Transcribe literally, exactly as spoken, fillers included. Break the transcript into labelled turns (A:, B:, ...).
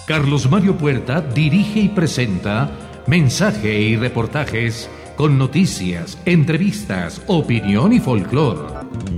A: Carlos Mario Puerta dirige y presenta Mensaje y Reportajes con noticias, entrevistas, opinión y folclor.